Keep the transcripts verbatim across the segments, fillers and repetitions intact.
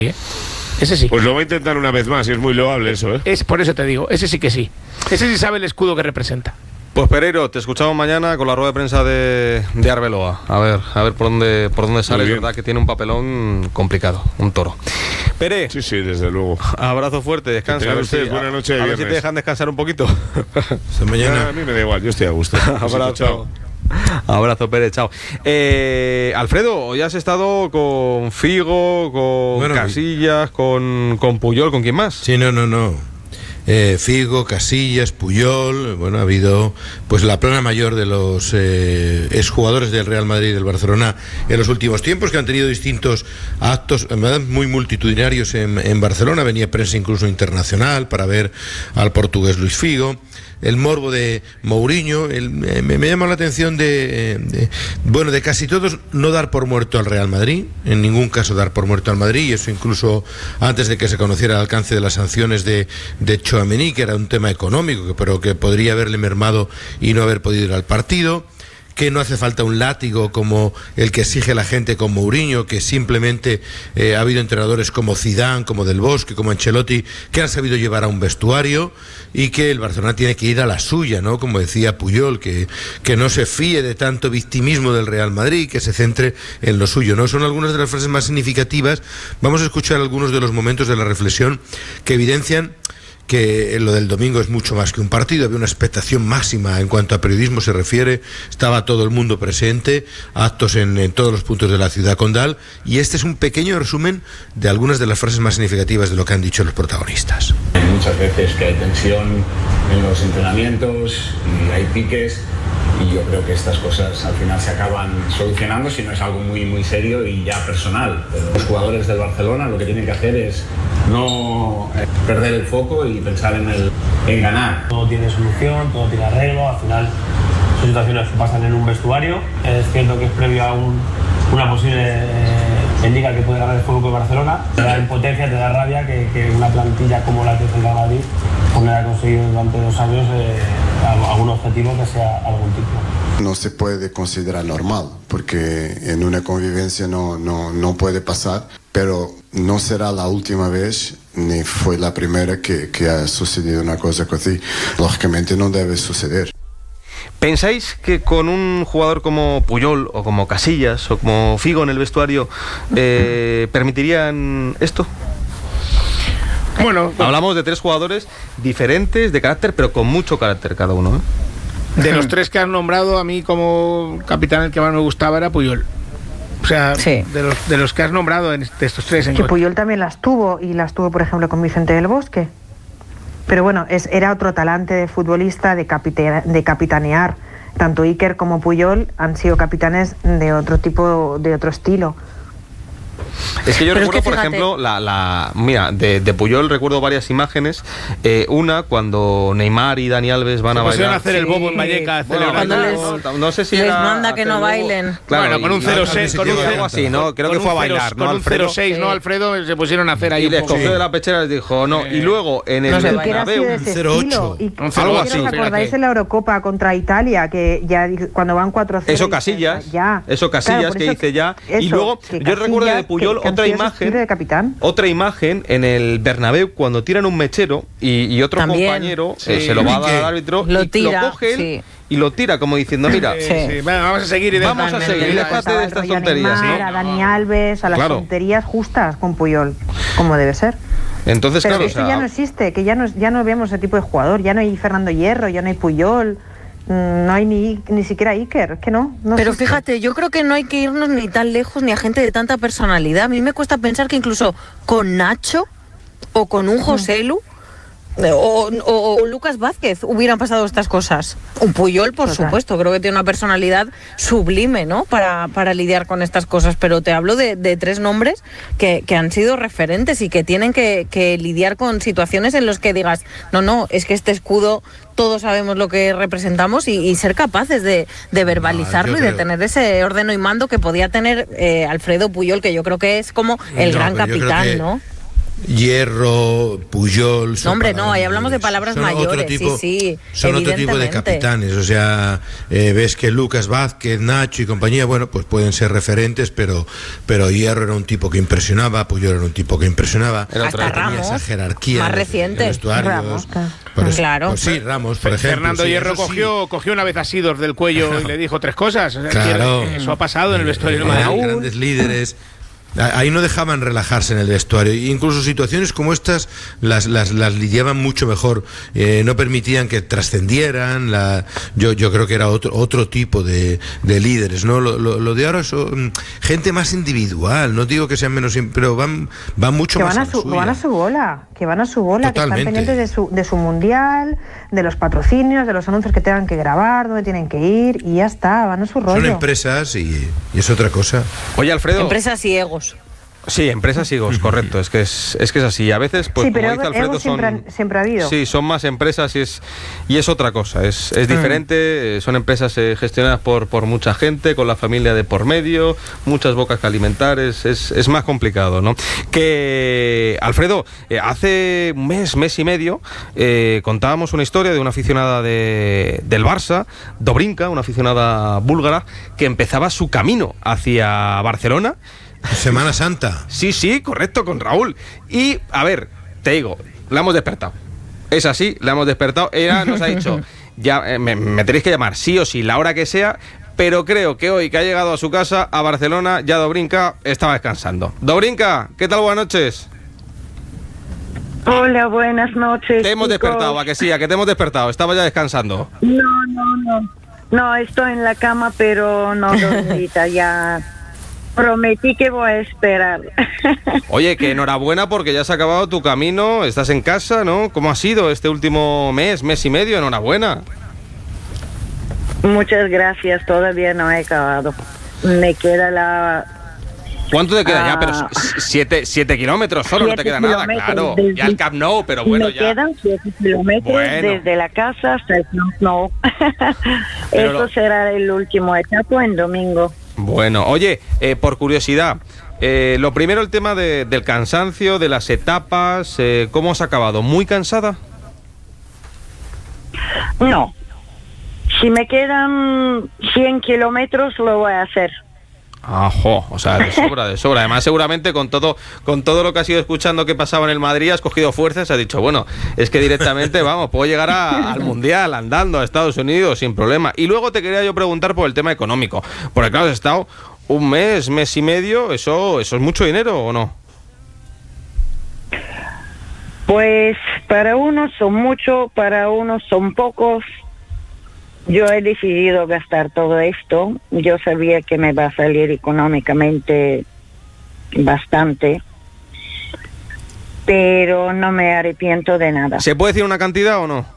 ¿eh? Ese sí. Pues lo va a intentar una vez más y es muy loable eso, ¿eh? Es, por eso te digo, ese sí que sí. Ese sí sabe el escudo que representa. Pues Pereiro, te escuchamos mañana con la rueda de prensa de, de Arbeloa. A ver, a ver por dónde por dónde sale. Es verdad que tiene un papelón complicado, un toro. Pere. Sí, sí, desde luego. Abrazo fuerte, descansa. A ver, ustedes, si, buena noche de a ver si te dejan descansar un poquito. Se mañana. A mí me da igual, yo estoy a gusto. Abrazo. Chao. Abrazo, Pérez, chao. Eh, Alfredo, hoy has estado con Figo, con bueno, Casillas, con, con Puyol, ¿con quién más? Sí, no, no, no. Eh, Figo, Casillas, Puyol, bueno, ha habido pues la plana mayor de los eh, exjugadores del Real Madrid y del Barcelona en los últimos tiempos, que han tenido distintos actos, en verdad, muy multitudinarios en, en Barcelona. Venía prensa incluso internacional para ver al portugués Luis Figo. El morbo de Mourinho, el, me, me llama la atención de, de, bueno, de casi todos, no dar por muerto al Real Madrid, en ningún caso dar por muerto al Madrid, y eso incluso antes de que se conociera el alcance de las sanciones de, de Tchouaméni, que era un tema económico, que, pero que podría haberle mermado y no haber podido ir al partido. Que no hace falta un látigo como el que exige la gente con Mourinho, que simplemente eh, ha habido entrenadores como Zidane, como Del Bosque, como Ancelotti, que han sabido llevar a un vestuario, y que el Barcelona tiene que ir a la suya, ¿no? Como decía Puyol, que, que no se fíe de tanto victimismo del Real Madrid, que se centre en lo suyo, ¿no? Son algunas de las frases más significativas. Vamos a escuchar algunos de los momentos de la reflexión que evidencian que lo del domingo es mucho más que un partido. Había una expectación máxima en cuanto a periodismo se refiere, estaba todo el mundo presente, actos en, en todos los puntos de la ciudad condal, y este es un pequeño resumen de algunas de las frases más significativas de lo que han dicho los protagonistas. Hay muchas veces que hay tensión en los entrenamientos y hay piques, y yo creo que estas cosas al final se acaban solucionando si no es algo muy muy serio y ya personal. Pero los jugadores del Barcelona lo que tienen que hacer es no perder el foco y pensar en, el, en ganar. Todo tiene solución, todo tiene arreglo, al final son situaciones que pasan en un vestuario. Es cierto que es previo a un, una posible eh, liga que puede ganar el Fútbol Club Barcelona. Te da impotencia, te da rabia que, que una plantilla como la que es el Real Madrid pues no haya conseguido durante dos años eh, algún objetivo que sea algún tipo. No se puede considerar normal, porque en una convivencia no, no, no puede pasar, pero no será la última vez, ni fue la primera que, que ha sucedido una cosa así. Lógicamente no debe suceder. ¿Pensáis que con un jugador como Puyol, o como Casillas, o como Figo en el vestuario, eh, permitirían esto? Bueno, hablamos de tres jugadores diferentes de carácter, pero con mucho carácter cada uno, ¿eh? De los tres que has nombrado, a mí como capitán el que más me gustaba era Puyol. O sea, sí. de, los, de los que has nombrado en de estos tres. En que Puyol también las tuvo, y las tuvo, por ejemplo, con Vicente del Bosque. Pero bueno, es, era otro talante de futbolista, de, capite, de capitanear. Tanto Iker como Puyol han sido capitanes de otro tipo, de otro estilo. Es que yo Pero recuerdo, es que por ejemplo, la, la mira, de, de Puyol recuerdo varias imágenes. Eh, una, cuando Neymar y Dani Alves van se a bailar. a hacer el bobo en Vallecas. Bueno, cuando no, les, no, no sé si les era manda que no bailen. Claro, bueno, con un cero seis, con un algo así, ¿no? Creo que fue a bailar, ¿no? Con un cero seis, ¿no, Alfredo? Se pusieron a hacer ahí. Y les cogió de la pechera y les dijo, no. Y luego en el Bernabéu, un cero ocho. Algo así. ¿Os acordáis en la Eurocopa contra Italia? Que ya cuando van cuatro cero. Eso Casillas. Ya. Eso Casillas que dice ya. Y luego, yo recuerdo de Puyol otra imagen. De capitán. Otra imagen en el Bernabéu cuando tiran un mechero y, y otro También. compañero sí. eh, se lo va a dar al árbitro lo y tira, lo coge él sí. y lo tira como diciendo, mira, sí, sí. Bueno, vamos a seguir y vamos a seguir y déjate de estas tonterías, Neymar, ¿no? A Dani Alves, a las claro. tonterías justas con Puyol, como debe ser. Entonces, Pero claro, eso o sea, ya no existe, que ya no, ya no vemos ese tipo de jugador, ya no hay Fernando Hierro, ya no hay Puyol. No hay ni, ni siquiera Iker, que no, no Pero existe. fíjate, yo creo que no hay que irnos ni tan lejos ni a gente de tanta personalidad. A mí me cuesta pensar que incluso con Nacho o con un Joselu o, o, o Lucas Vázquez hubieran pasado estas cosas. Un Puyol, por Total. supuesto, creo que tiene una personalidad sublime, ¿no? Para, para lidiar con estas cosas, pero te hablo de, de tres nombres que, que han sido referentes y que tienen que, que lidiar con situaciones en las que digas, no, no, es que este escudo todos sabemos lo que representamos y, y ser capaces de, de verbalizarlo no, y de creo... tener ese ordeno y mando que podía tener eh, Alfredo Puyol, que yo creo que es como el no, gran capitán, que... ¿no? Hierro, Puyol... No, hombre, no, ahí hablamos de palabras son mayores, otro tipo, sí, sí. Son otro tipo de capitanes, o sea, eh, ves que Lucas Vázquez, Nacho y compañía, bueno, pues pueden ser referentes, pero pero Hierro era un tipo que impresionaba, Puyol era un tipo que impresionaba. Era otra Ramos, esa jerarquía. más reciente. Ramos, por eso, claro. Pues sí, Ramos, por ejemplo. Fernando sí, Hierro cogió, sí. cogió una vez a Sidor del cuello y le dijo tres cosas. Claro. Eso ha pasado en el vestuario del Madrid. Grandes líderes. Ahí no dejaban relajarse en el vestuario. Incluso situaciones como estas las, las, las lidiaban mucho mejor. Eh, no permitían que trascendieran. La, yo, yo creo que era otro, otro tipo de, de líderes, ¿no? Lo, lo, lo de ahora son gente más individual. No digo que sean menos, pero van, van mucho que más van a, a su, suya. van a su bola. Que van a su bola. Totalmente. Que están pendientes de su, de su mundial, de los patrocinios, de los anuncios que tengan que grabar, dónde tienen que ir, y ya está, van a su rollo. Son empresas y, y es otra cosa. Oye, Alfredo. Empresas y egos. Sí, empresas y egos, correcto, es que es, es que es así. A veces, pues sí, pero como dice Alfredo, egos siempre, son, han, siempre ha habido. Sí, son más empresas y es y es otra cosa, es, es diferente, mm. son empresas eh, gestionadas por, por mucha gente, con la familia de por medio, muchas bocas que alimentar, es, es, es más complicado, ¿no? Que, Alfredo, eh, hace un mes, mes y medio, eh, contábamos una historia de una aficionada de, del Barça, Dobrinka, una aficionada búlgara, que empezaba su camino hacia Barcelona. Semana Santa. Sí, sí, correcto, con Raúl. Y, a ver, te digo, la hemos despertado. Es así, la hemos despertado. Ella nos ha dicho, ya eh, me, me tenéis que llamar sí o sí, la hora que sea, pero creo que hoy que ha llegado a su casa, a Barcelona, ya Dobrinka estaba descansando. Dobrinka, ¿qué tal? Buenas noches. Hola, buenas noches. Te hemos chicos. despertado, ¿a que sí? ¿A que te hemos despertado? Estaba ya descansando. No, no, no. No, estoy en la cama, pero no dormida, ya... Prometí que voy a esperar. Oye, que enhorabuena porque ya has acabado tu camino, estás en casa, ¿no? ¿Cómo ha sido este último mes, mes y medio? Enhorabuena. Muchas gracias, todavía no he acabado. Me queda la... ¿Cuánto te queda ah, ya? Pero siete, siete kilómetros solo, no te queda nada, claro. Desde, ya el Camp Nou, pero bueno, me ya. Me quedan siete kilómetros bueno. desde la casa hasta el Camp Nou. Eso lo... será el último etapa en domingo. Bueno, oye, eh, por curiosidad, eh, lo primero el tema de, del cansancio, de las etapas, eh, ¿cómo has acabado? ¿Muy cansada? No, si me quedan cien kilómetros lo voy a hacer. Ajo, o sea, de sobra, de sobra. Además, seguramente con todo con todo lo que has ido escuchando que pasaba en el Madrid, has cogido fuerzas, has dicho, bueno, es que directamente, vamos, puedo llegar a, al Mundial andando a Estados Unidos sin problema. Y luego te quería yo preguntar por el tema económico, porque claro, has estado un mes, mes y medio, ¿eso, eso es mucho dinero o no? Pues para unos son mucho, para unos son pocos. Yo he decidido gastar todo esto. Yo sabía que me va a salir económicamente bastante, pero no me arrepiento de nada. ¿Se puede decir una cantidad o no?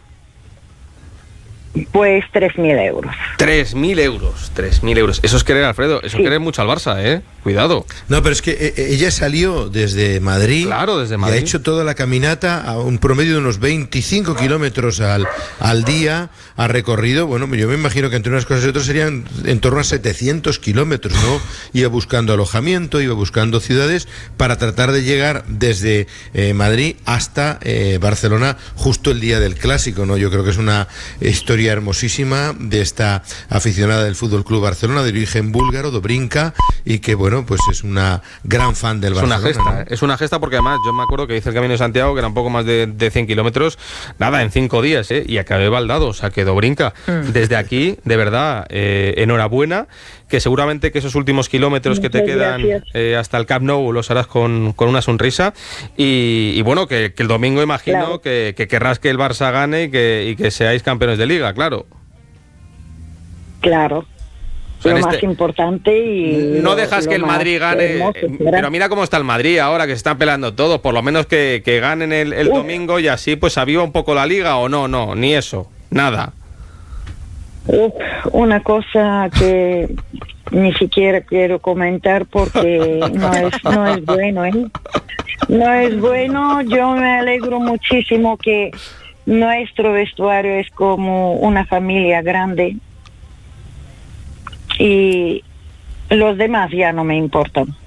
Pues tres mil euros. Tres mil euros, tres mil euros. Eso es querer, Alfredo, eso sí. es querer mucho al Barça, ¿eh? Cuidado. No, pero es que eh, ella salió desde Madrid. Claro, desde Madrid. Y ha hecho toda la caminata a un promedio de unos veinticinco kilómetros al, al día. Ha recorrido, bueno, yo me imagino que entre unas cosas y otras serían en torno a setecientos kilómetros, ¿no? Iba buscando alojamiento, iba buscando ciudades para tratar de llegar desde eh, Madrid hasta eh, Barcelona justo el día del Clásico, ¿no? Yo creo que es una historia hermosísima de esta aficionada del Fútbol Club Barcelona, de origen búlgaro, Dobrinka, y que bueno, pues es una gran fan del es Barcelona. Una gesta, ¿no? ¿eh? Es una gesta porque además yo me acuerdo que hice el Camino de Santiago, que era un poco más de, de cien kilómetros, nada, en cinco días, ¿eh? Y acabé baldado, o sea que Dobrinka, mm. desde aquí, de verdad, eh, enhorabuena, que seguramente que esos últimos kilómetros que te quedan eh, hasta el Camp Nou los harás con, con una sonrisa, y, y bueno, que, que el domingo imagino claro. que, que querrás que el Barça gane y que, y que seáis campeones de Liga, claro. Claro. O sea, lo este... más importante y no lo, dejas lo que el Madrid gane, eh, pero mira cómo está el Madrid ahora, que se están peleando todos, por lo menos que, que ganen el, el domingo y así pues aviva un poco la Liga, o no, no, ni eso, nada. Uf, una cosa que ni siquiera quiero comentar porque no es, no es bueno, ¿eh? No es bueno. Yo me alegro muchísimo que nuestro vestuario es como una familia grande y los demás ya no me importan.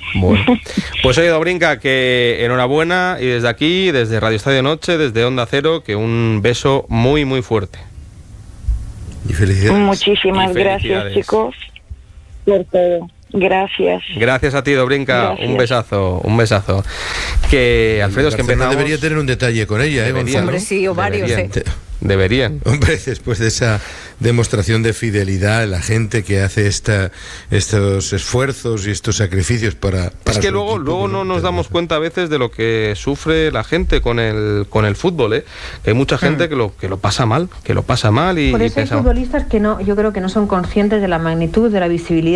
Bueno, pues oye, Dobrinka, que enhorabuena, y desde aquí, desde Radio Estadio Noche, desde Onda Cero, que un beso muy, muy fuerte. Y felicidades. Muchísimas y gracias, chicos, por todo. Gracias. Gracias a ti, Dobrinka. Gracias. Un besazo, un besazo. Que Alfredo, es que empezamos... debería tener un detalle con ella, ¿eh, Gonzalo? Hombre, sí, o varios, Deberían. ¿eh? Deberían. Hombre, después de esa demostración de fidelidad, la gente que hace esta, estos esfuerzos y estos sacrificios para... para es que su luego, equipo, luego bueno, no nos te- damos cuenta a veces de lo que sufre la gente con el con el fútbol, ¿eh? Que hay mucha gente Mm. que lo que lo pasa mal, que lo pasa mal y, Por y eso hay piensa- futbolistas que no, yo creo que no son conscientes de la magnitud, de la visibilidad